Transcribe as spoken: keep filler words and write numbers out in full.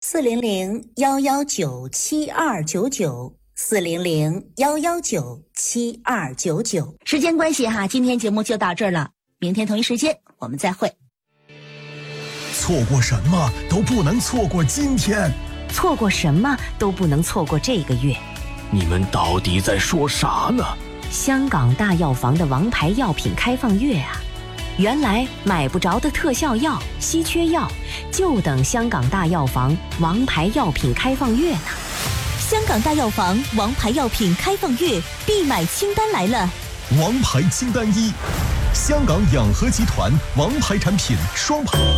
四零零幺幺九七二九九，四零零幺幺九七二九九。时间关系哈，今天节目就到这儿了，明天同一时间我们再会。 错过什么都不能错过今天， 错过什么都不能错过这个月。 你们到底在说啥呢？ 香港大药房的王牌药品开放月啊！原来买不着的特效药、稀缺药，就等香港大药房王牌药品开放月呢。 香港大药房王牌药品开放月必买清单来了。 王牌清单一，香港养和集团王牌产品双牌。